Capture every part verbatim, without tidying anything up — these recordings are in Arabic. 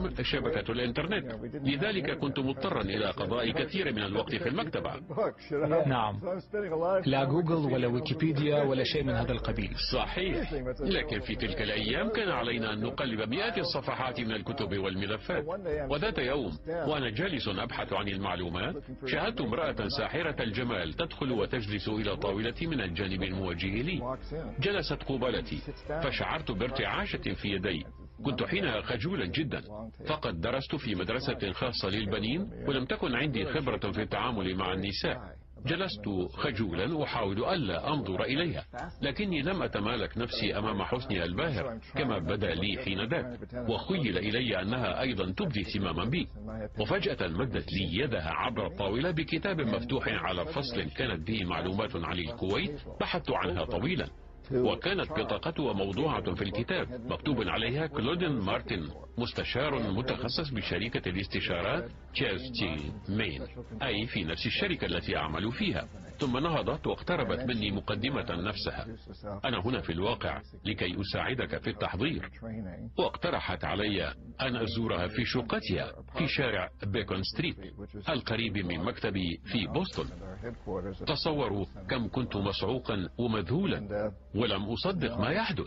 الأهم شبكة الإنترنت، لذلك كنت مضطرا إلى قضاء كثير من الوقت في المكتبة. نعم، لا جوجل ولا ويكيبيديا ولا شيء من هذا القبيل. صحيح، لكن في تلك الأيام كان علينا أن نقلب مئات الصفحات من الكتب والملفات. وذات يوم وأنا جالس أبحث عن المعلومات، شاهدت امرأة ساحرة الجمال تدخل وتجلس إلى طاولتي من الجانب الموجه لي. جلست قبالتي فشعرت بارتعاشة في يدي. كنت حينها خجولا جدا، فقد درست في مدرسة خاصة للبنين ولم تكن عندي خبرة في التعامل مع النساء. جلست خجولا أحاول ألا أنظر إليها، لكني لم أتمالك نفسي أمام حسنها الباهر كما بدا لي حين ذاك، وخيل إلي أنها أيضا تبدي اهتماما بي. وفجأة مدت لي يدها عبر الطاولة بكتاب مفتوح على فصل كانت به معلومات عن الكويت بحثت عنها طويلا، وكانت بطاقتها موضوعة في الكتاب مكتوب عليها كلودين مارتن، مستشار متخصص بشركة الاستشارات تشيرستي مين، أي في نفس الشركة التي أعمل فيها. ثم نهضت واقتربت مني مقدمة نفسها: أنا هنا في الواقع لكي أساعدك في التحضير. واقترحت علي أن أزورها في شقتها في شارع بيكون ستريت القريب من مكتبي في بوسطن. تصوروا كم كنت مصعوقا ومذهولا ولم أصدق ما يحدث.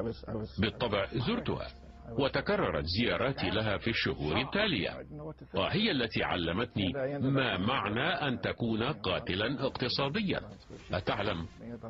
بالطبع زرتها وتكررت زياراتي لها في الشهور التالية، وهي التي علمتني ما معنى أن تكون قاتلا اقتصاديا. أتعلم،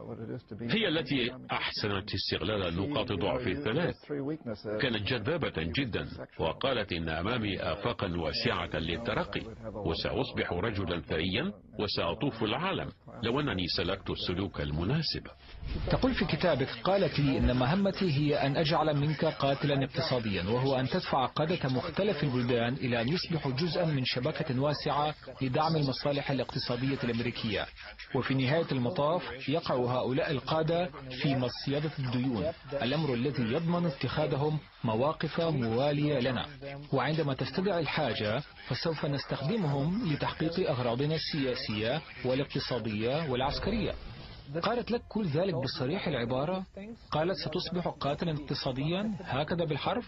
هي التي أحسنت استغلال نقاط ضعفي الثلاث. كانت جذابة جدا وقالت إن أمامي آفاقا واسعة للترقي، وسأصبح رجلا ثريا وسأطوف العالم لو أنني سلكت السلوك المناسب. تقول في كتابك: قالت لي إن مهمتي هي أن أجعل منك قاتلا اقتصاديا، وهو أن تدفع قادة مختلف البلدان إلى أن يصبحوا جزءا من شبكة واسعة لدعم المصالح الاقتصادية الأمريكية. وفي نهاية المطاف يقع هؤلاء القادة في مصيدة الديون، الأمر الذي يضمن اتخاذهم مواقف موالية لنا، وعندما تستدعي الحاجة فسوف نستخدمهم لتحقيق أغراضنا السياسية والاقتصادية والعسكرية. قالت لك كل ذلك بصريح العبارة؟ قالت ستصبح قاتلا اقتصاديا هكذا بالحرف؟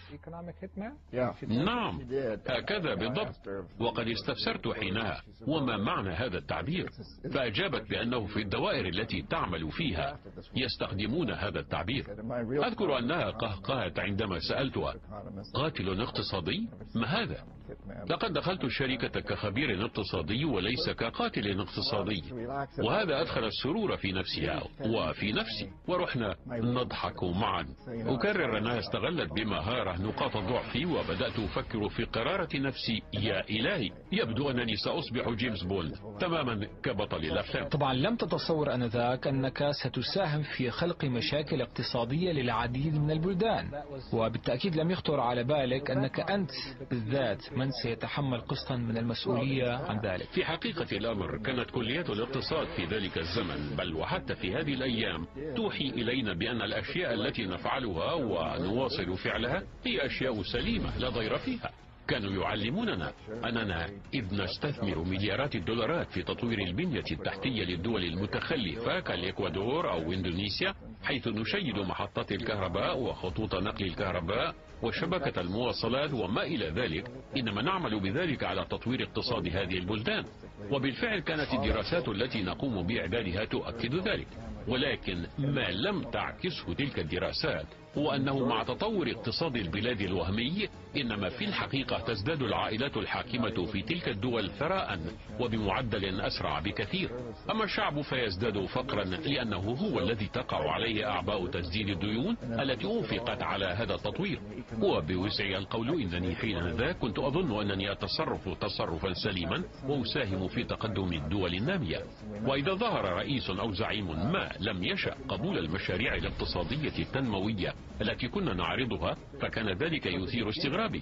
نعم، هكذا بالضبط. وقد استفسرت حينها وما معنى هذا التعبير، فأجابت بأنه في الدوائر التي تعمل فيها يستخدمون هذا التعبير. أذكر أنها قهقهت عندما سألتها: قاتل اقتصادي؟ ما هذا؟ لقد دخلت الشركة كخبير اقتصادي وليس كقاتل اقتصادي، وهذا أدخل السرور في نفسها وفي نفسي، ورحنا نضحك معا. أكرر أنها استغلت بمهارة نقاط ضعفي، وبدأت أفكر في قرارة نفسي: يا إلهي، يبدو أنني سأصبح جيمس بوند تماما كبطل الأفلام. طبعا لم تتصور أنذاك أنك ستساهم في خلق مشاكل اقتصادية للعديد من البلدان، وبالتأكيد لم يخطر على بالك أنك أنت بالذات من سيتحمل قسطا من المسؤولية عن ذلك. في حقيقة الأمر كانت كليات الاقتصاد في ذلك الزمن بل وحتى في هذه الأيام توحي إلينا بأن الأشياء التي نفعلها ونواصل فعلها هي أشياء سليمة لا ضير فيها. كانوا يعلموننا أننا إذ نستثمر مليارات الدولارات في تطوير البنية التحتية للدول المتخلفة كالإكوادور أو إندونيسيا، حيث نشيد محطات الكهرباء وخطوط نقل الكهرباء وشبكة المواصلات وما إلى ذلك، إنما نعمل بذلك على تطوير اقتصاد هذه البلدان. وبالفعل كانت الدراسات التي نقوم بإعدادها تؤكد ذلك، ولكن ما لم تعكسه تلك الدراسات هو أنه مع تطور اقتصاد البلاد الوهمي، إنما في الحقيقة تزداد العائلات الحاكمة في تلك الدول ثراء وبمعدل أسرع بكثير، أما الشعب فيزداد فقرا لأنه هو الذي تقع عليه أعباء تسديد الديون التي أنفقت على هذا التطوير. وبوسعي القول إنني حينذا كنت أظن أنني أتصرف تصرفا سليما وأساهم في تقدم الدول النامية، وإذا ظهر رئيس أو زعيم ما لم يشأ قبول المشاريع الاقتصادية التنموية التي كنا نعرضها فكان ذلك يثير استغرابي.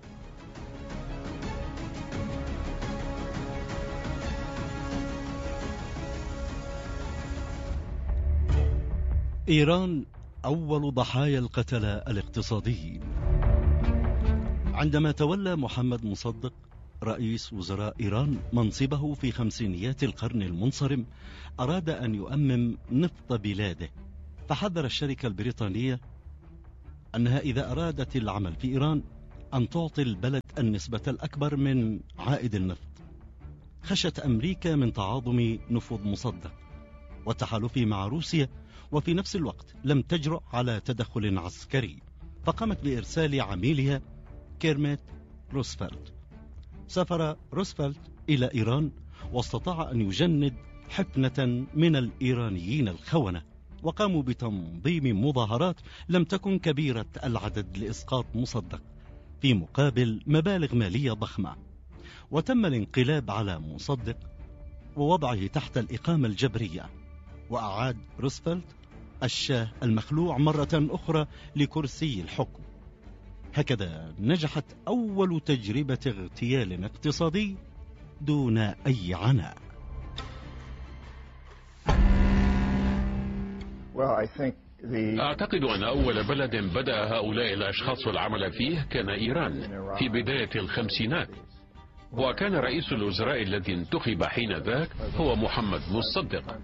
إيران أول ضحايا القتلة الاقتصاديين. عندما تولى محمد مصدق رئيس وزراء إيران منصبه في خمسينيات القرن المنصرم، أراد أن يؤمم نفط بلاده، فحذر الشركة البريطانية أنها إذا أرادت العمل في إيران أن تعطي البلد النسبة الأكبر من عائد النفط. خشت أمريكا من تعاظم نفوذ مصدق والتحالف مع روسيا، وفي نفس الوقت لم تجرؤ على تدخل عسكري، فقامت بإرسال عميلها كيرميت روزفلت. سافر روزفلت إلى إيران واستطاع أن يجند حفنة من الإيرانيين الخونة، وقاموا بتنظيم مظاهرات لم تكن كبيرة العدد لإسقاط مصدق في مقابل مبالغ مالية ضخمة. وتم الانقلاب على مصدق ووضعه تحت الإقامة الجبرية، وأعاد روزفلت الشاه المخلوع مرة أخرى لكرسي الحكم. هكذا نجحت أول تجربة اغتيال اقتصادي دون أي عناء. أعتقد أن أول بلد بدأ هؤلاء الأشخاص العمل فيه كان إيران في بداية الخمسينات، وكان رئيس الوزراء الذي انتخب حين ذاك هو محمد مصدق،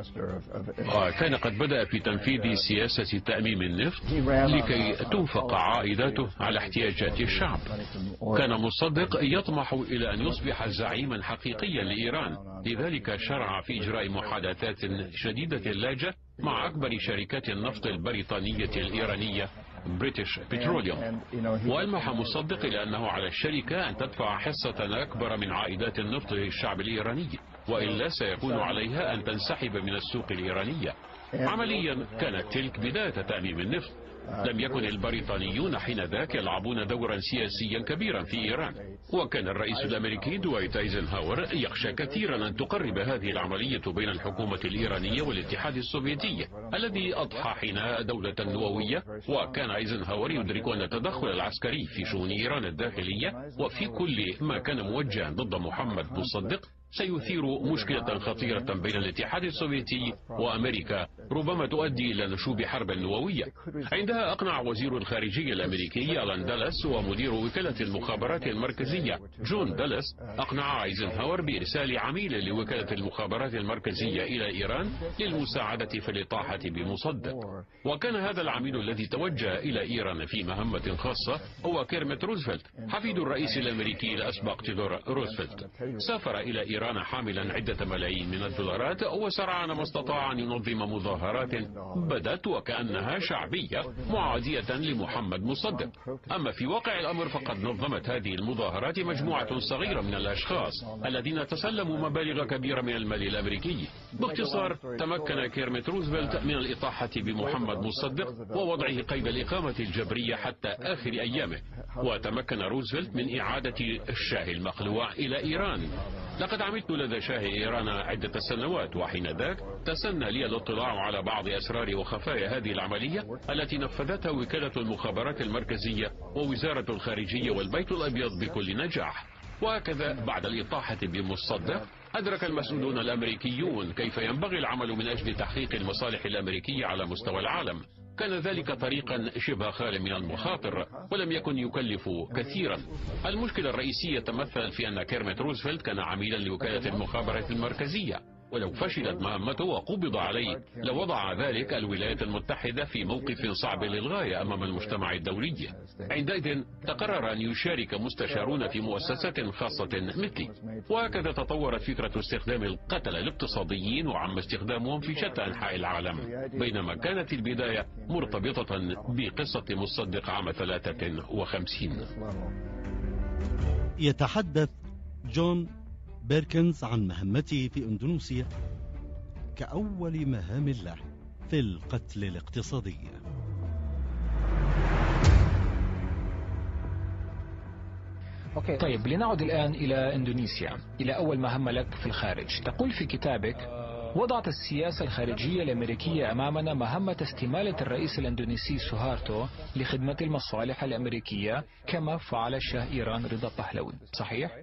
وكان قد بدأ في تنفيذ سياسة تأميم النفط لكي تنفق عائداته على احتياجات الشعب. كان مصدق يطمح إلى أن يصبح زعيما حقيقيا لإيران، لذلك شرع في إجراء محادثات شديدة اللهجة مع أكبر شركات النفط البريطانية الإيرانية بريتش بتروليوم، وألمح مصدق إلى أنه على الشركة أن تدفع حصة أكبر من عائدات النفط للشعب الإيراني، وإلا سيكون عليها أن تنسحب من السوق الإيرانية. عمليا كانت تلك بداية تأميم النفط. لم يكن البريطانيون حين ذاك يلعبون دورا سياسيا كبيرا في إيران، وكان الرئيس الأمريكي دوايت ايزنهاور يخشى كثيرا أن تقرب هذه العملية بين الحكومة الإيرانية والاتحاد السوفيتي الذي أضحى حينها دولة نووية، وكان ايزنهاور يدرك أن التدخل العسكري في شؤون إيران الداخلية وفي كل ما كان موجها ضد محمد مصدق سيثير مشكلة خطيرة بين الاتحاد السوفيتي وأمريكا، ربما تؤدي إلى نشوب حرب نووية. عندها أقنع وزير الخارجية الأمريكي ألان دالاس ومدير وكالة المخابرات المركزية جون دالاس أقنع ايزنهاور بإرسال عميل لوكالة المخابرات المركزية إلى إيران للمساعدة في الإطاحة بمصدق. وكان هذا العميل الذي توجه إلى إيران في مهمة خاصة هو كيرميت روزفلت، حفيد الرئيس الأمريكي الأسبق تيودور روزفلت. سافر إلى إيران حاملا عدة ملايين من الدولارات، وسرعان ما استطاع أن ينظم مظاهرات بدت وكأنها شعبية معادية لمحمد مصدق. أما في واقع الأمر فقد نظمت هذه المظاهرات مجموعة صغيرة من الأشخاص الذين تسلموا مبالغ كبيرة من المال الأمريكي. باختصار، تمكن كيرميت روزفلت من الإطاحة بمحمد مصدق ووضعه قيد الإقامة الجبرية حتى آخر أيامه، وتمكن روزفلت من إعادة الشاه المخلوع إلى إيران. لقد عملت لدى شاه إيران عدة سنوات، وحين ذاك تسنى لي الاطلاع على بعض أسرار وخفايا هذه العملية التي نفذتها وكالة المخابرات المركزية ووزارة الخارجية والبيت الأبيض بكل نجاح. وهكذا بعد الإطاحة بمصدق أدرك المسؤولون الأمريكيون كيف ينبغي العمل من أجل تحقيق المصالح الأمريكية على مستوى العالم. كان ذلك طريقا شبه خال من المخاطر ولم يكن يكلف كثيرا. المشكلة الرئيسية تمثل في أن كيرميت روزفلت كان عميلا لوكالة المخابرات المركزية، ولو فشلت مهمته وقبض عليه لوضع ذلك الولايات المتحدة في موقف صعب للغاية أمام المجتمع الدولي. عندئذ تقرر أن يشارك مستشارون في مؤسسات خاصة مثلي، وهكذا تطورت فكرة استخدام القتلة الاقتصاديين وعم استخدامهم في شتى أنحاء العالم، بينما كانت البداية مرتبطة بقصة مصدق عام ثلاثة وخمسين. يتحدث جون بيركنز عن مهمته في إندونيسيا كأول مهام له في القتل الاقتصادي. طيب، لنعد الآن إلى إندونيسيا، إلى أول مهمة لك في الخارج. تقول في كتابك: وضعت السياسة الخارجية الأمريكية أمامنا مهمة استمالة الرئيس الإندونيسي سوهارتو لخدمة المصالح الأمريكية كما فعل شاه إيران رضا بهلوي، صحيح؟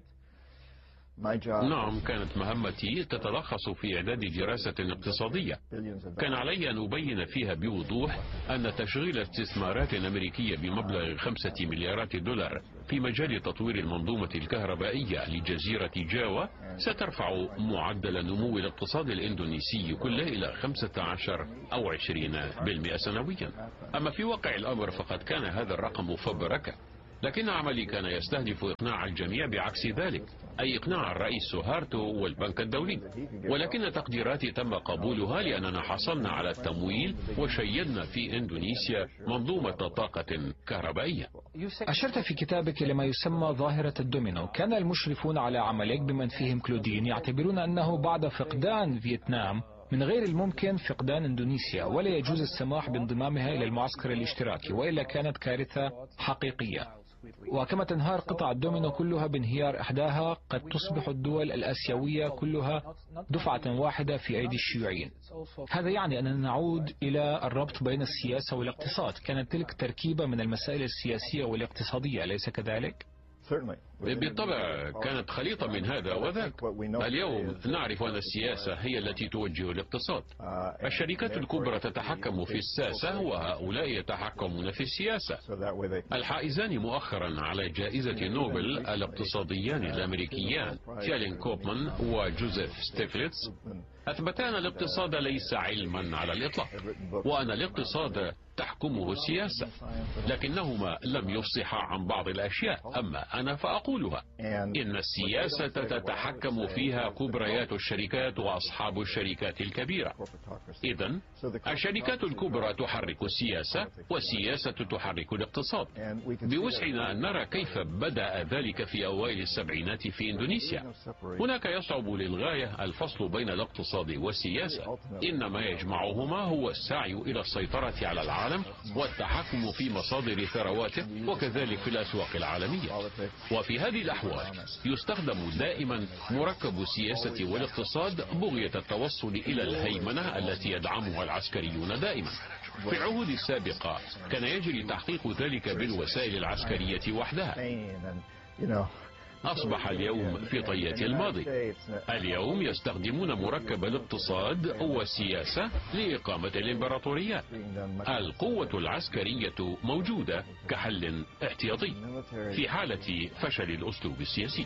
نعم، كانت مهمتي تتلخص في إعداد دراسة اقتصادية كان علي أن أبين فيها بوضوح أن تشغيل استثمارات أمريكية بمبلغ خمسة مليارات دولار في مجال تطوير المنظومة الكهربائية لجزيرة جاوا سترفع معدل نمو الاقتصاد الإندونيسي كله إلى خمسة عشر أو عشرين بالمئة سنويا. أما في واقع الأمر فقد كان هذا الرقم فبركة. لكن عملي كان يستهدف إقناع الجميع بعكس ذلك، أي إقناع الرئيس سوهارتو والبنك الدولي. ولكن تقديراتي تم قبولها لأننا حصلنا على التمويل وشيدنا في إندونيسيا منظومة طاقة كهربائية. أشرت في كتابك لما يسمى ظاهرة الدومينو. كان المشرفون على عملك بمن فيهم كلودين يعتبرون أنه بعد فقدان فيتنام من غير الممكن فقدان إندونيسيا، ولا يجوز السماح بانضمامها إلى المعسكر الاشتراكي، وإلا كانت كارثة حقيقية. وكما تنهار قطع الدومينو كلها بانهيار إحداها، قد تصبح الدول الآسيوية كلها دفعة واحدة في أيدي الشيوعيين. هذا يعني أننا نعود إلى الربط بين السياسة والاقتصاد. كانت تلك تركيبة من المسائل السياسية والاقتصادية، أليس كذلك؟ بالطبع كانت خليطة من هذا وذاك. اليوم نعرف أن السياسة هي التي توجه الاقتصاد. الشركات الكبرى تتحكم في الساسة وهؤلاء يتحكمون في السياسة. الحائزان مؤخرا على جائزة نوبل الاقتصاديان الأمريكيان تيالين كوبمان وجوزيف ستيفلتس أثبتا أن الاقتصاد ليس علما على الإطلاق، وأن الاقتصاد تحكمه السياسة، لكنهما لم يفصحا عن بعض الأشياء. أما أنا فأقولها، إن السياسة تتحكم فيها كبريات الشركات وأصحاب الشركات الكبيرة. إذن الشركات الكبرى تحرك السياسة، والسياسة تحرك الاقتصاد. بوسعنا أن نرى كيف بدأ ذلك في أوائل السبعينات في إندونيسيا. هناك يصعب للغاية الفصل بين الاقتصاد والسياسة، إنما يجمعهما هو السعي إلى السيطرة على العالم والتحكم في مصادر ثرواته، وكذلك في الأسواق العالمية. وفي هذه الأحوال يستخدم دائما مركب السياسة والاقتصاد بغية التوصل إلى الهيمنة التي يدعمها العسكريون دائما. في العهود السابقة كان يجري تحقيق ذلك بالوسائل العسكرية وحدها. أصبح اليوم في طيات الماضي. اليوم يستخدمون مركب الاقتصاد والسياسة لإقامة الإمبراطوريات. القوة العسكرية موجودة كحل احتياطي في حالة فشل الأسلوب السياسي.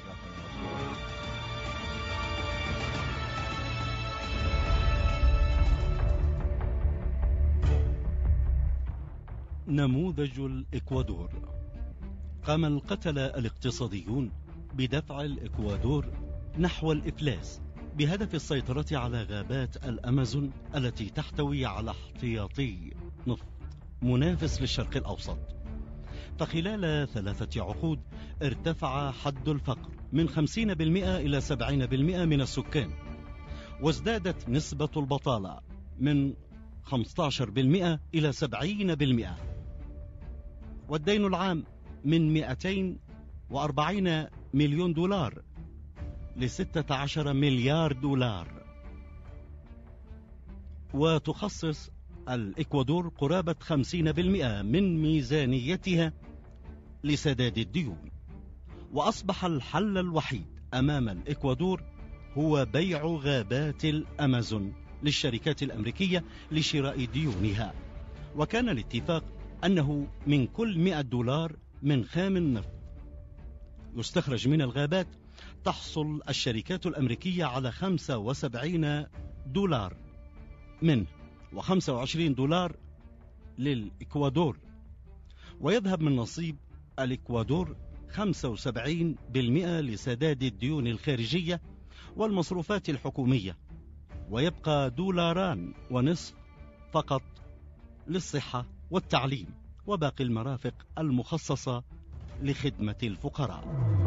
نموذج الإكوادور. قام القتلة الاقتصاديون بدفع الإكوادور نحو الإفلاس بهدف السيطرة على غابات الأمازون التي تحتوي على احتياطي نفط منافس للشرق الأوسط. فخلال ثلاثة عقود ارتفع حد الفقر من خمسين بالمئة إلى سبعين بالمئة من السكان، وازدادت نسبة البطالة من خمسة عشر بالمئة إلى سبعين بالمئة، والدين العام من مئتين وأربعين مليون دولار لستة عشر مليار دولار. وتخصص الإكوادور قرابة خمسين بالمئة من ميزانيتها لسداد الديون. وأصبح الحل الوحيد أمام الإكوادور هو بيع غابات الأمازون للشركات الأمريكية لشراء ديونها. وكان الاتفاق أنه من كل مئة دولار من خام النفط يستخرج من الغابات تحصل الشركات الأمريكية على خمسة وسبعين دولار منه، وخمسة وعشرين دولار للإكوادور. ويذهب من نصيب الإكوادور خمسة وسبعين بالمئة لسداد الديون الخارجية والمصروفات الحكومية، ويبقى دولاران ونصف فقط للصحة والتعليم وباقي المرافق المخصصة لخدمة الفقراء.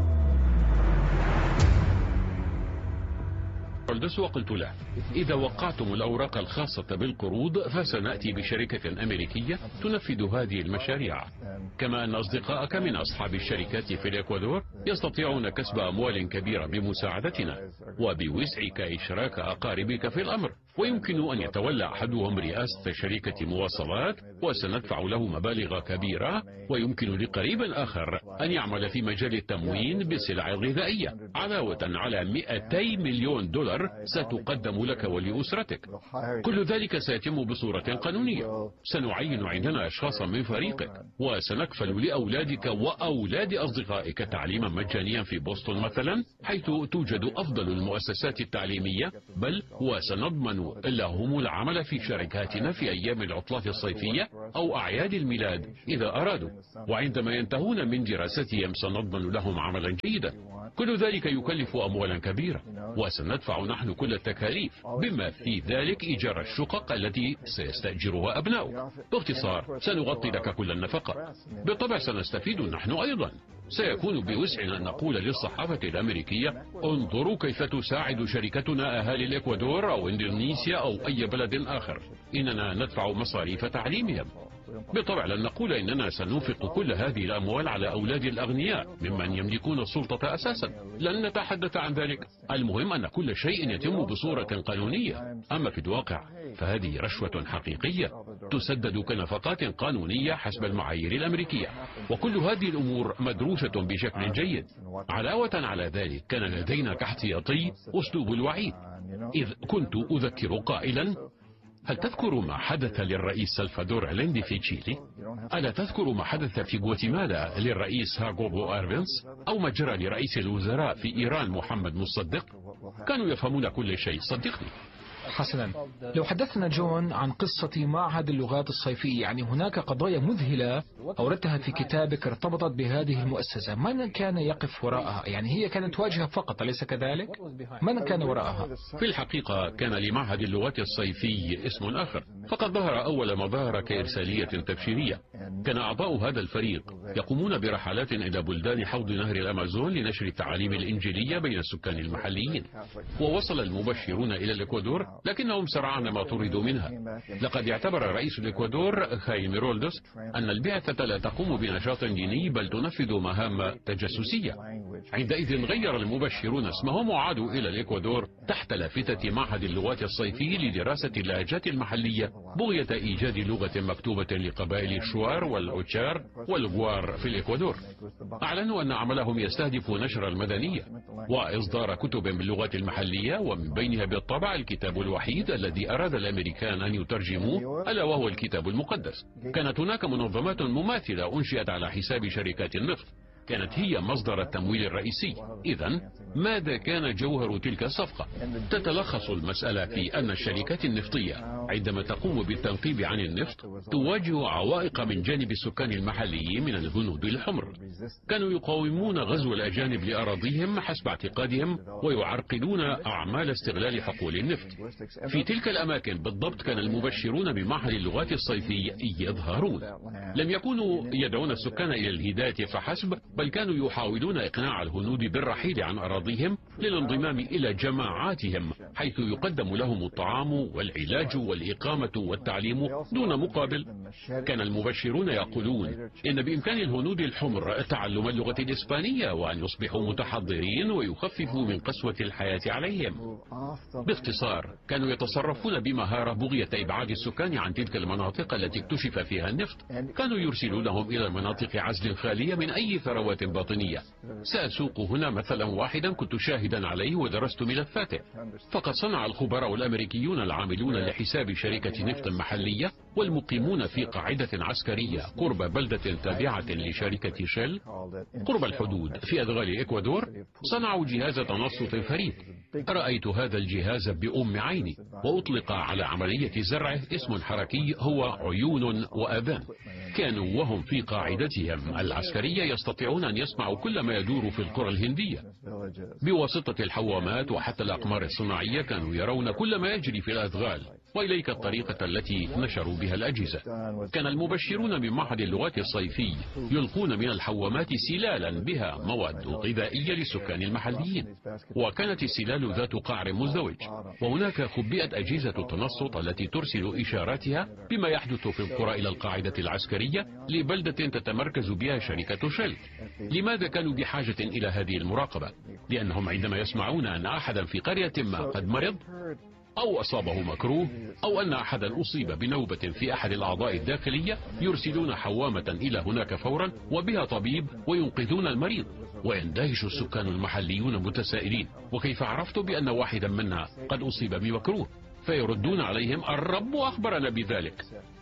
ألدس وقلت له: إذا وقعتم الأوراق الخاصة بالقروض فسنأتي بشركة أمريكية تنفذ هذه المشاريع، كما أن أصدقائك من أصحاب الشركات في الإكوادور يستطيعون كسب أموال كبيرة بمساعدتنا، وبوسعك إشراك أقاربك في الأمر، ويمكن أن يتولى أحدهم رئاسة شركة مواصلات وسندفع له مبالغ كبيرة، ويمكن لقريب آخر أن يعمل في مجال التموين بالسلع الغذائية علاوة على مئتي مليون دولار باختصار ستقدم لك ولأسرتك. كل ذلك سيتم بصورة قانونية. سنعين عندنا أشخاصا من فريقك، وسنكفل لأولادك وأولاد أصدقائك تعليما مجانيا في بوسطن مثلا، حيث توجد أفضل المؤسسات التعليمية، بل وسنضمن لهم العمل في شركاتنا في أيام العطلات الصيفية أو أعياد الميلاد إذا أرادوا، وعندما ينتهون من دراستهم سنضمن لهم عملا جيدا. كل ذلك يكلف أموالا كبيرة، وسندفع نحن كل التكاليف، بما في ذلك إيجار الشقق التي سيستأجرها أبناؤك. باختصار سنغطي لك كل النفقة. بالطبع سنستفيد نحن أيضا. سيكون بوسعنا أن نقول للصحافة الأمريكية: انظروا كيف تساعد شركتنا أهالي الإكوادور أو إندونيسيا أو أي بلد آخر، إننا ندفع مصاريف تعليمهم. بالطبع لن نقول إننا سننفق كل هذه الأموال على أولاد الأغنياء ممن يملكون السلطة أساسا، لن نتحدث عن ذلك. المهم أن كل شيء يتم بصورة قانونية. أما في الواقع فهذه رشوة حقيقية تسدد كنفقات قانونية حسب المعايير الأمريكية، وكل هذه الأمور مدروسة بشكل جيد. علاوة على ذلك كان لدينا كاحتياطي أسلوب الوعيد، إذ كنت أذكر قائلا: هل تذكر ما حدث للرئيس سلفادور أليندي في تشيلي؟ ألا تذكر ما حدث في غواتيمالا للرئيس هاغوبو أرفينس؟ أو ما جرى لرئيس الوزراء في إيران محمد مصدق؟ كانوا يفهمون كل شيء، صدقني. حسنا، لو حدثنا جون عن قصة معهد اللغات الصيفي، يعني هناك قضايا مذهلة أوردتها في كتابك ارتبطت بهذه المؤسسة، من كان يقف وراءها؟ يعني هي كانت واجهة فقط أليس كذلك؟ من كان وراءها؟ في الحقيقة كان لمعهد اللغات الصيفي اسم آخر، فقد ظهر أول ما ظهر كإرسالية تبشيرية. كان أعضاء هذا الفريق يقومون برحلات إلى بلدان حوض نهر الأمازون لنشر التعاليم الإنجيلية بين السكان المحليين، ووصل المبشرون إلى الإكوادور لكنهم سرعان ما طردوا منها. لقد اعتبر رئيس الإكوادور خايمي رولدوس أن البعثة لا تقوم بنشاط ديني بل تنفذ مهام تجسسية. عندئذ غير المبشرون اسمهم وعادوا إلى الإكوادور تحت لافتة معهد اللغات الصيفي لدراسة اللهجات المحلية بغية إيجاد لغة مكتوبة لقبائل الشوار والأوتشار والغوار في الإكوادور. أعلنوا أن عملهم يستهدف نشر المدنية وإصدار كتب باللغات المحلية، ومن بينها بالطبع الكتاب الوحيد الذي أراد الأمريكان أن يترجموه، ألا وهو الكتاب المقدس. كانت هناك منظمات مماثلة أنشئت على حساب شركات النفط، كانت هي مصدر التمويل الرئيسي. إذن ماذا كان جوهر تلك الصفقة؟ تتلخص المسألة في أن الشركات النفطية عندما تقوم بالتنقيب عن النفط تواجه عوائق من جانب السكان المحليين من الهنود الحمر. كانوا يقاومون غزو الأجانب لأراضيهم حسب اعتقادهم، ويعرقلون أعمال استغلال حقول النفط. في تلك الأماكن بالضبط كان المبشرون بمعهد اللغات الصيفي يظهرون. لم يكونوا يدعون السكان إلى الهداية فحسب، بل كانوا يحاولون إقناع الهنود بالرحيل عن أراضيهم للانضمام إلى جماعاتهم، حيث يقدم لهم الطعام والعلاج والإقامة والتعليم دون مقابل. كان المبشرون يقولون إن بإمكان الهنود الحمر تعلم اللغة الإسبانية وأن يصبحوا متحضرين ويخففوا من قسوة الحياة عليهم. باختصار كانوا يتصرفون بمهارة بغية إبعاد السكان عن تلك المناطق التي اكتشف فيها النفط. كانوا يرسلونهم إلى مناطق عزل خالية من أي ثروات باطنية. سأسوق هنا مثلا واحدا كنت شاهدا عليه ودرست ملفاته. فقد صنع الخبراء الأمريكيون العاملون لحساب شركة نفط محلية والمقيمون في قاعدة عسكرية قرب بلدة تابعة لشركة شيل قرب الحدود في أدغال إكوادور، صنعوا جهاز تنصت فريد. رأيت هذا الجهاز بأم عيني، وأطلق على عملية زرعه اسم حركي هو عيون وآذان. كانوا وهم في قاعدتهم العسكرية يستطيعون أن يسمعوا كل ما يدور في القرى الهندية. بواسطة الحوامات وحتى الأقمار الصناعية كانوا يرون كل ما يجري في الأدغال، وإليك الطريقة التي نشروا بها الأجهزة. كان المبشرون من معهد اللغات الصيفي يلقون من الحوامات سلالا بها مواد غذائية للسكان المحليين، وكانت السلال ذات قعر مزدوج، وهناك خبئت أجهزة التنصت التي ترسل إشاراتها بما يحدث في القرى إلى القاعدة العسكرية لبلدة تتمركز بها شركة شيل. لماذا كانوا بحاجة إلى هذه المراقبة؟ لأنهم عندما يسمعون أن أحدا في قرية ما قد مرض أو أصابه مكروه أو أن أحدا أصيب بنوبة في أحد الأعضاء الداخلية، يرسلون حوامة إلى هناك فورا وبها طبيب وينقذون المريض. ويندهش السكان المحليون متسائلين: وكيف عرفت بأن واحدا منا قد أصيب بمكروه؟ فيردون عليهم: الرب أخبرنا بذلك.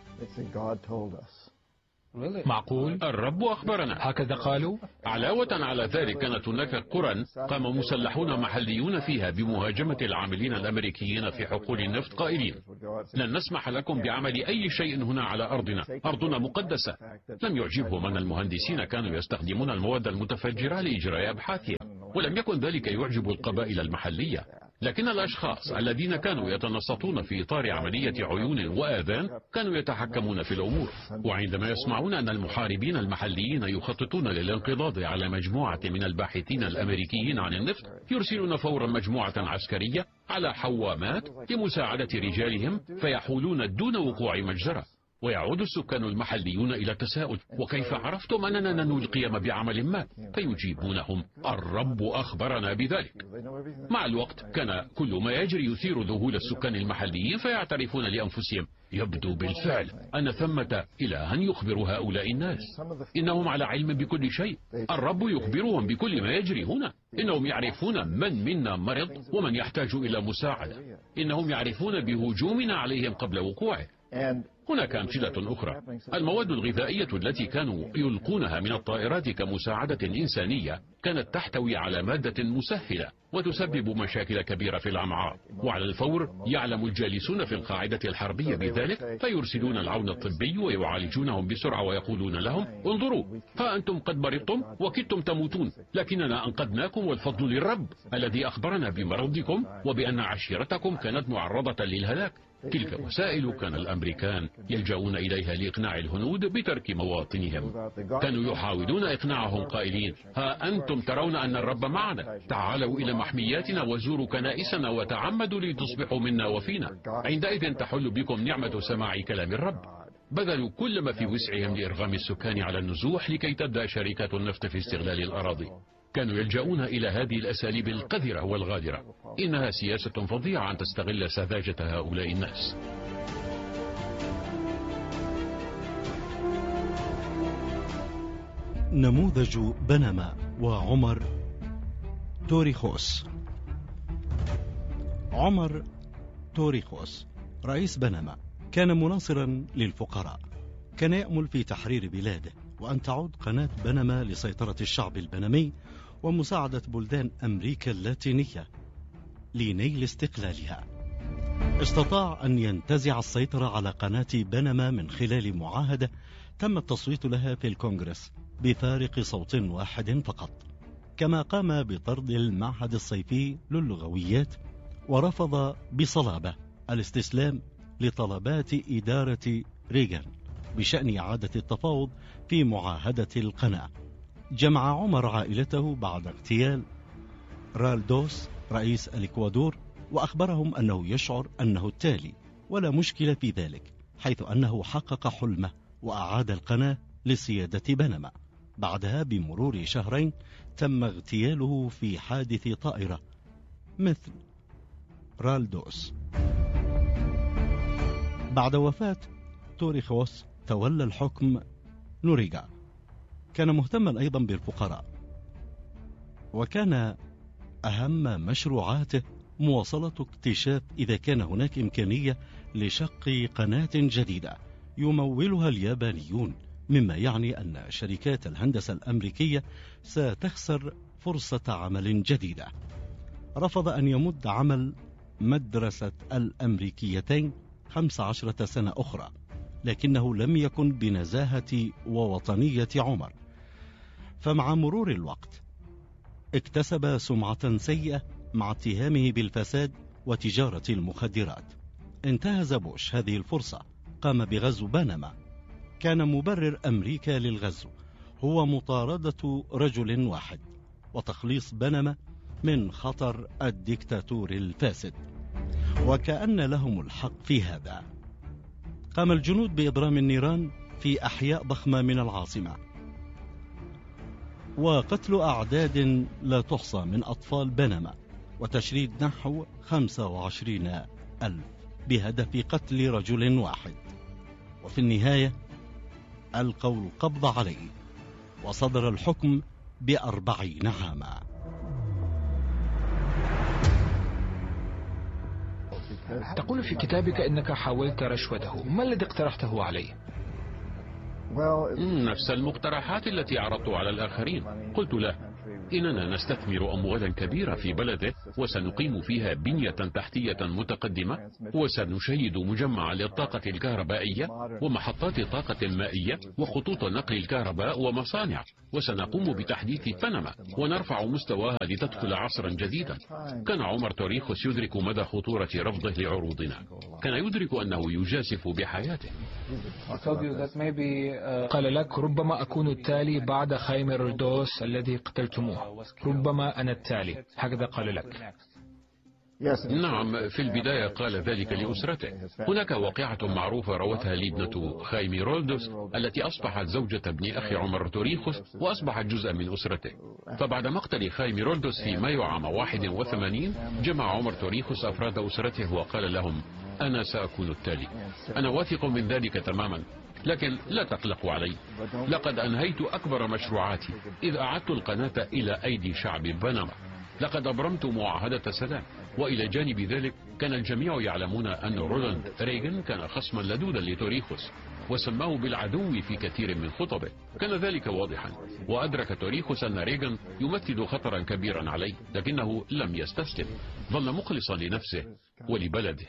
معقول؟ الرب أخبرنا. هكذا قالوا؟ علاوة على ذلك، كانت هناك قرى قام مسلحون محليون فيها بمهاجمة العاملين الأمريكيين في حقول النفط قائلين: لن نسمح لكم بعمل أي شيء هنا على أرضنا، أرضنا مقدسة. لم يعجبهم أن المهندسين كانوا يستخدمون المواد المتفجرة لإجراء أبحاثهم، ولم يكن ذلك يعجب القبائل المحلية. لكن الأشخاص الذين كانوا يتنصتون في إطار عملية عيون وآذان كانوا يتحكمون في الأمور. وعندما يسمعون أن المحاربين المحليين يخططون للانقضاض على مجموعة من الباحثين الأمريكيين عن النفط، يرسلون فورا مجموعة عسكرية على حوامات لمساعدة رجالهم، فيحولون دون وقوع مجزرة. ويعود السكان المحليون إلى التساؤل: وكيف عرفتم أننا ننوي القيام بعمل ما؟ فيجيبونهم: الرب أخبرنا بذلك. مع الوقت كان كل ما يجري يثير ذهول السكان المحليين، فيعترفون لأنفسهم: يبدو بالفعل أن ثمة إلها يخبر هؤلاء الناس. إنهم على علم بكل شيء. الرب يخبرهم بكل ما يجري هنا. إنهم يعرفون من منا مرض ومن يحتاج إلى مساعدة. إنهم يعرفون بهجومنا عليهم قبل وقوعه. هناك أمثلة أخرى: المواد الغذائية التي كانوا يلقونها من الطائرات كمساعدة إنسانية كانت تحتوي على مادة مسهلة وتسبب مشاكل كبيرة في الأمعاء. وعلى الفور يعلم الجالسون في القاعدة الحربية بذلك، فيرسلون العون الطبي ويعالجونهم بسرعة ويقولون لهم: انظروا، ها أنتم قد مرضتم وكدتم تموتون، لكننا أنقذناكم والفضل للرب الذي أخبرنا بمرضكم وبأن عشيرتكم كانت معرضة للهلاك. تلك وسائل كان الأمريكان يلجؤون إليها لإقناع الهنود بترك مواطنهم. كانوا يحاولون إقناعهم قائلين: ها أنتم ترون أن الرب معنا، تعالوا إلى محمياتنا وزوروا كنائسنا وتعمدوا لتصبحوا منا وفينا، عندئذ تحل بكم نعمة سماع كلام الرب. بذلوا كل ما في وسعهم لإرغام السكان على النزوح لكي تبدأ شركات النفط في استغلال الأراضي. كانوا يلجؤون إلى هذه الأساليب القذرة والغادرة. إنها سياسة فظيعة أن تستغل سذاجة هؤلاء الناس. نموذج بنما وعمر توريخوس. عمر توريخوس رئيس بنما كان مناصرا للفقراء. كان يأمل في تحرير بلاده وأن تعود قناة بنما لسيطرة الشعب البنمي ومساعدة بلدان أمريكا اللاتينية لنيل استقلالها. استطاع أن ينتزع السيطرة على قناة بنما من خلال معاهدة تم التصويت لها في الكونغرس بفارق صوت واحد فقط، كما قام بطرد المعهد الصيفي للغويات ورفض بصلابة الاستسلام لطلبات إدارة ريغان بشأن إعادة التفاوض في معاهدة القناة. جمع عمر عائلته بعد اغتيال رالدوس رئيس الإكوادور وأخبرهم أنه يشعر أنه التالي ولا مشكلة في ذلك، حيث أنه حقق حلمه وأعاد القناة لسيادة بنما. بعدها بمرور شهرين تم اغتياله في حادث طائرة مثل رالدوس. بعد وفاة توريخوس تولى الحكم نوريغا. كان مهتما أيضا بالفقراء، وكان أهم مشروعاته مواصلة اكتشاف إذا كان هناك إمكانية لشق قناة جديدة يمولها اليابانيون، مما يعني أن شركات الهندسة الأمريكية ستخسر فرصة عمل جديدة. رفض أن يمد عمل مدرسة الأمريكيتين خمس عشرة سنة أخرى، لكنه لم يكن بنزاهة ووطنية عمر. فمع مرور الوقت اكتسب سمعة سيئة مع اتهامه بالفساد وتجارة المخدرات. انتهز بوش هذه الفرصة، قام بغزو بنما. كان مبرر أمريكا للغزو هو مطاردة رجل واحد وتخليص بنما من خطر الديكتاتور الفاسد، وكأن لهم الحق في هذا. قام الجنود بإضرام النيران في أحياء ضخمة من العاصمة وقتل أعداد لا تحصى من أطفال بنما وتشريد نحو خمسة وعشرين ألف بهدف قتل رجل واحد، وفي النهاية ألقوا القبض عليه وصدر الحكم بأربعين عاما. تقول في كتابك إنك حاولت رشوته، ما الذي اقترحته عليه؟ نفس المقترحات التي عرضت على الآخرين. قلت له إننا نستثمر أموالا كبيرة في بلده وسنقيم فيها بنية تحتية متقدمة، وسنشيد مجمع للطاقة الكهربائية ومحطات طاقة مائية وخطوط نقل الكهرباء ومصانع، وسنقوم بتحديث بنما ونرفع مستواها لتدخل عصرا جديدا. كان عمر توريخوس يدرك مدى خطورة رفضه لعروضنا، كان يدرك أنه يجازف بحياته. قال لك ربما أكون التالي بعد خيمي رودوس الذي قتلتموه، ربما أنا التالي، هكذا قال لك. نعم، في البداية قال ذلك لأسرته. هناك واقعة معروفة روتها لي ابنة خايمي رودوس التي أصبحت زوجة ابن أخي عمر توريخوس وأصبحت جزءا من أسرته. فبعد مقتل خايمي رودوس في مايو عام واحد وثمانين جمع عمر توريخوس أفراد أسرته وقال لهم أنا سأكون التالي. أنا واثق من ذلك تماما، لكن لا تقلقوا علي، لقد أنهيت أكبر مشروعاتي إذ أعدت القناة إلى أيدي شعب بنما. لقد أبرمت معاهدة سلام، وإلى جانب ذلك كان الجميع يعلمون أن رونالد ريغان كان خصما لدودا لتوريخوس وسماه بالعدو في كثير من خطبه. كان ذلك واضحا، وأدرك توريخوس أن ريغان يمثل خطرا كبيرا عليه، لكنه لم يستسلم، ظل مخلصا لنفسه ولبلده.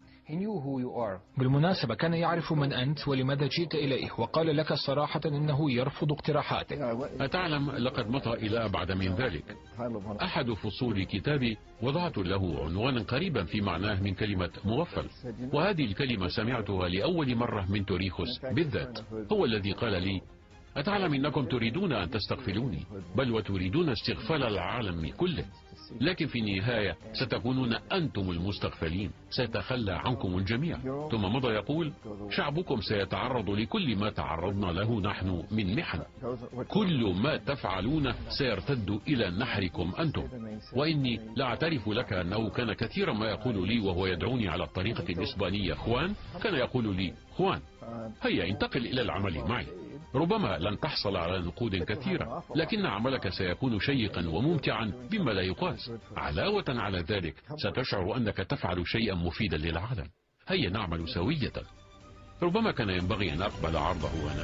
بالمناسبة كان يعرف من أنت ولماذا جئت إليه، وقال لك صراحة إنه يرفض اقتراحاتك. أتعلم لقد مضى إلى أبعد من ذلك. أحد فصول كتابي وضعت له عنوانا قريبا في معناه من كلمة مغفل، وهذه الكلمة سمعتها لأول مرة من توريخوس بالذات. هو الذي قال لي أتعلم إنكم تريدون أن تستغفلوني، بل وتريدون استغفال العالم كله، لكن في النهاية ستكونون أنتم المستغفلين، سيتخلى عنكم الجميع. ثم مضى يقول شعبكم سيتعرض لكل ما تعرضنا له نحن من محن، كل ما تفعلون سيرتد إلى نحركم أنتم. وإني لاعترف لك أنه كان كثيرا ما يقول لي وهو يدعوني على الطريقة الإسبانية خوان، كان يقول لي خوان هيا انتقل إلى العمل معي. ربما لن تحصل على نقود كثيرة، لكن عملك سيكون شيقا وممتعا بما لا يقاس. علاوة على ذلك ستشعر أنك تفعل شيئا مفيدا للعالم. هيا نعمل سوية. ربما كان ينبغي أن أقبل عرضه أنا.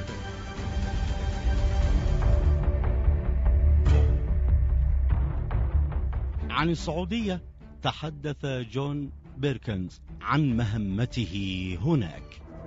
عن السعودية تحدث جون بيركنز عن مهمته هناك.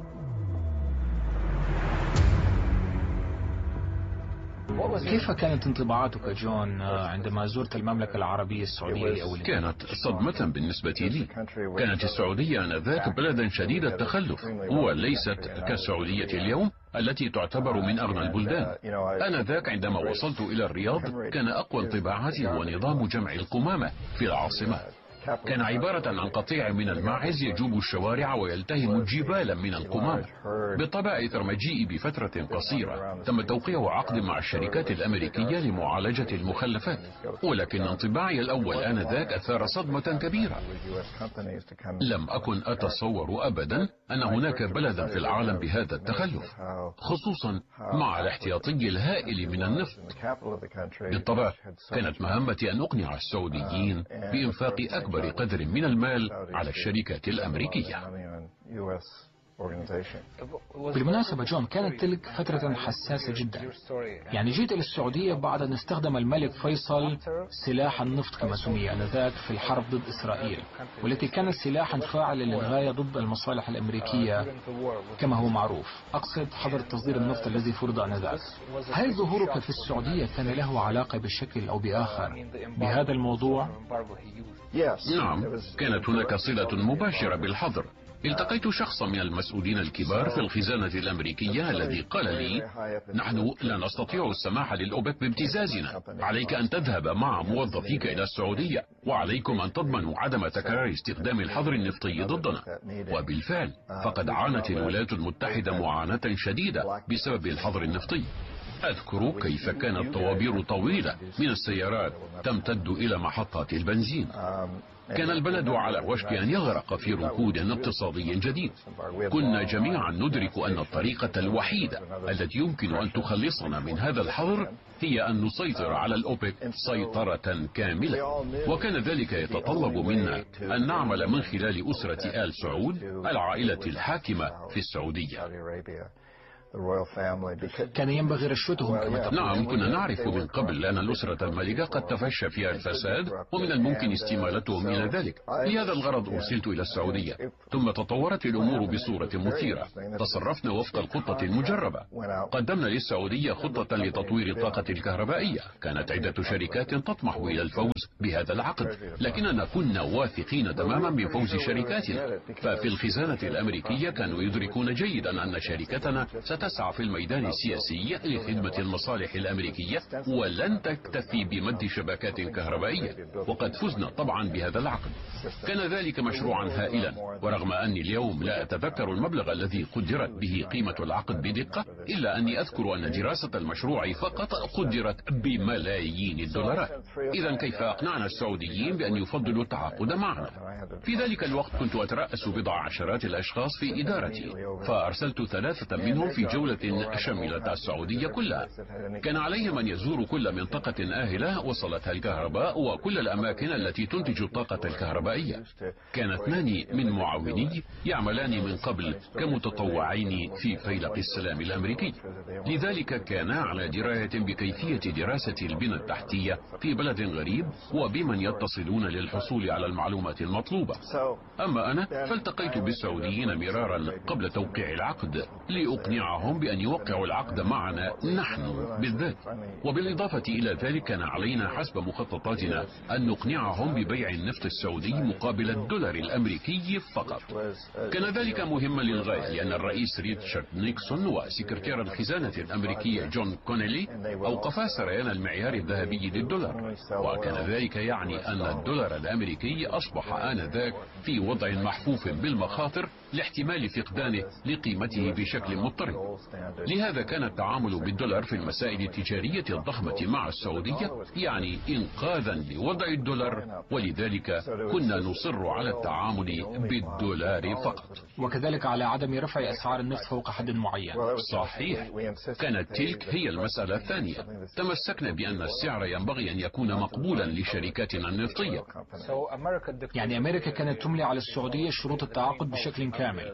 كيف كانت انطباعاتك جون عندما زرت المملكة العربية السعودية لأول مرة؟ كانت صدمة بالنسبة لي. كانت السعودية آنذاك بلدا شديد التخلف، وليست كالسعودية اليوم التي تعتبر من أغنى البلدان. آنذاك عندما وصلت إلى الرياض كان أقوى انطباعاتي هو نظام جمع القمامة في العاصمة. كان عبارة عن قطيع من الماعز يجوب الشوارع ويلتهم جبالا من القمامة. بالطبع إثر مجيئي بفترة قصيرة تم توقيع عقد مع الشركات الأمريكية لمعالجة المخلفات، ولكن انطباعي الأول آنذاك أثار صدمة كبيرة. لم أكن أتصور أبدا أن هناك بلدا في العالم بهذا التخلف، خصوصا مع الاحتياطي الهائل من النفط. بالطبع كانت مهمتي أن أقنع السعوديين بإنفاق أكبر قدر من المال على الشركات الأمريكية. بالمناسبة جون، كانت تلك فترة حساسة جدا، يعني جيت إلى السعودية بعد أن استخدم الملك فيصل سلاح النفط كما سمي آنذاك في الحرب ضد إسرائيل، والتي كانت سلاحا فاعلا للغاية ضد المصالح الأمريكية كما هو معروف، أقصد حظر تصدير النفط الذي فرض آنذاك. هل ظهورك في السعودية كان له علاقة بشكل أو بآخر بهذا الموضوع؟ نعم، كانت هناك صلة مباشرة بالحظر. التقيت شخصا من المسؤولين الكبار في الخزانة الأمريكية الذي قال لي نحن لا نستطيع السماح للأوبك بابتزازنا، عليك أن تذهب مع موظفيك إلى السعودية، وعليكم أن تضمنوا عدم تكرار استخدام الحظر النفطي ضدنا. وبالفعل فقد عانت الولايات المتحدة معاناة شديدة بسبب الحظر النفطي. أذكر كيف كانت طوابير طويلة من السيارات تمتد إلى محطات البنزين. كان البلد على وشك أن يغرق في ركود اقتصادي جديد. كنا جميعا ندرك أن الطريقة الوحيدة التي يمكن أن تخلصنا من هذا الحظر هي أن نسيطر على الأوبك سيطرة كاملة، وكان ذلك يتطلب منا أن نعمل من خلال أسرة آل سعود، العائلة الحاكمة في السعودية. كان ينبغي رشوتهم كما تقول. نعم، كنا نعرف من قبل أن الأسرة المالكة قد تفشى فيها الفساد، ومن الممكن استمالتهم إلى ذلك. لهذا الغرض أرسلت إلى السعودية، ثم تطورت الأمور بصورة مثيرة. تصرفنا وفق الخطة المجربة. قدمنا للسعودية خطة لتطوير الطاقة الكهربائية. كانت عدة شركات تطمح إلى الفوز بهذا العقد، لكننا كنا واثقين تماما من فوز شركاتنا. ففي الخزانة الأمريكية كانوا يدركون جيدا أن شركتنا تسعى في الميدان السياسي لخدمة المصالح الأمريكية، ولن تكتفي بمد شبكات كهربائية. وقد فزنا طبعا بهذا العقد. كان ذلك مشروعا هائلا، ورغم أني اليوم لا أتذكر المبلغ الذي قدرت به قيمة العقد بدقة، إلا أني أذكر أن دراسة المشروع فقط قدرت بملايين الدولارات. إذا كيف أقنعنا السعوديين بأن يفضلوا التعاقد معنا؟ في ذلك الوقت كنت أترأس بضع عشرات الأشخاص في إدارتي، فأرسلت ثلاثة منهم في جولة شملت السعودية كلها. كان عليهم أن يزوروا كل منطقة آهلة وصلتها الكهرباء وكل الأماكن التي تنتج الطاقة الكهربائية. كان اثنان من معاوني يعملان من قبل كمتطوعين في فيلق السلام الأمريكي، لذلك كان على دراية بكيفية دراسة البنى التحتية في بلد غريب وبمن يتصلون للحصول على المعلومات المطلوبة. أما أنا فالتقيت بالسعوديين مرارا قبل توقيع العقد لأقنعهم بأن يوقعوا العقد معنا نحن بالذات. وبالإضافة إلى ذلك كان علينا حسب مخططاتنا أن نقنعهم ببيع النفط السعودي مقابل الدولار الأمريكي فقط. كان ذلك مهما للغاية، لأن الرئيس ريتشارد نيكسون وسكرتير الخزانة الأمريكي جون كونيلي أوقفا سريان المعيار الذهبي للدولار، وكان ذلك يعني أن الدولار الأمريكي أصبح آنذاك في وضع محفوف بالمخاطر لاحتمال فقدانه لقيمته بشكل مضطرب. لهذا كان التعامل بالدولار في المسائل التجارية الضخمة مع السعودية يعني إنقاذا لوضع الدولار، ولذلك كنا نصر على التعامل بالدولار فقط، وكذلك على عدم رفع أسعار النفط فوق حد معين. صحيح، كانت تلك هي المسألة الثانية. تمسكنا بأن السعر ينبغي أن يكون مقبولا لشركاتنا النفطية. يعني أمريكا كانت تملي على السعودية شروط التعاقد بشكل كامل.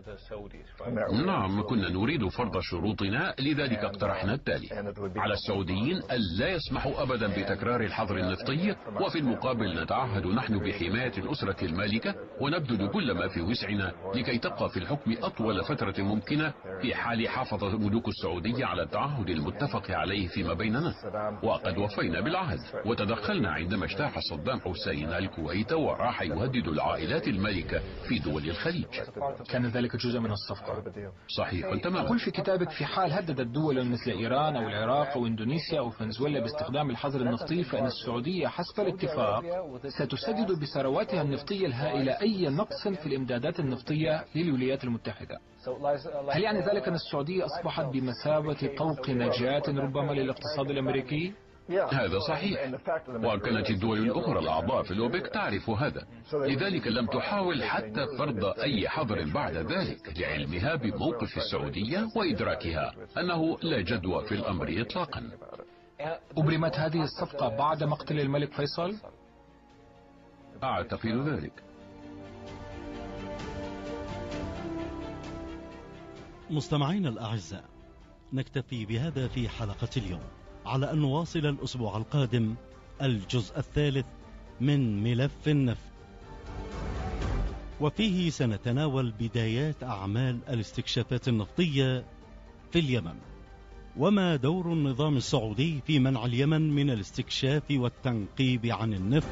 نعم، كنا نريد فرض شروطنا، لذلك اقترحنا التالي: على السعوديين ألا يسمحوا أبدا بتكرار الحظر النفطي، وفي المقابل نتعهد نحن بحماية الأسرة المالكة ونبذل كل ما في وسعنا لكي تبقى في الحكم أطول فترة ممكنة في حال حافظ ملوك السعودية على التعهد المتفق عليه فيما بيننا. وقد وفينا بالعهد، وتدخلنا عندما اجتاح صدام حسين الكويت وراح يهدد العائلات المالكة في دول الخليج. كان ذلك جزء من الصفقة. صحيح تماما. قل في كتابك: في حال هددت دول مثل إيران أو العراق أو إندونيسيا أو فنزويلا باستخدام الحظر النفطي، فإن السعودية حسب الاتفاق ستسدد بثرواتها النفطية الهائلة أي نقص في الإمدادات النفطية للولايات المتحدة. هل يعني ذلك أن السعودية أصبحت بمثابة طوق نجاة ربما للاقتصاد الأمريكي؟ هذا صحيح، وكانت الدول الأخرى الأعضاء في الأوبك تعرف هذا، لذلك لم تحاول حتى فرض أي حظر بعد ذلك، لعلمها بموقف السعودية وإدراكها أنه لا جدوى في الأمر إطلاقا. أبرمت هذه الصفقة بعد مقتل الملك فيصل؟ أعتقد ذلك. مستمعينا الأعزاء، نكتفي بهذا في حلقة اليوم، على أن نواصل الأسبوع القادم الجزء الثالث من ملف النفط، وفيه سنتناول بدايات أعمال الاستكشافات النفطية في اليمن، وما دور النظام السعودي في منع اليمن من الاستكشاف والتنقيب عن النفط.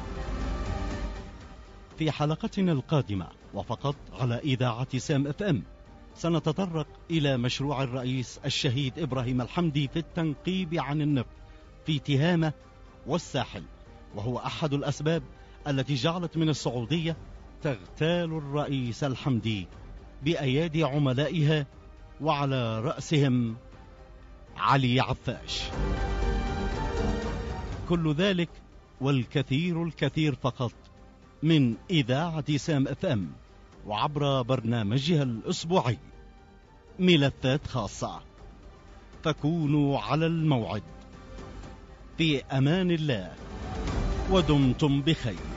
في حلقتنا القادمة وفقط على إذاعة سام اف ام سنتطرق إلى مشروع الرئيس الشهيد إبراهيم الحمدي في التنقيب عن النفط في تهامة والساحل، وهو أحد الأسباب التي جعلت من السعودية تغتال الرئيس الحمدي بأيادي عملائها، وعلى رأسهم علي عفاش. كل ذلك والكثير الكثير فقط من إذاعة سام اف ام وعبر برنامجها الأسبوعي ملفات خاصة. فكونوا على الموعد. في أمان الله ودمتم بخير.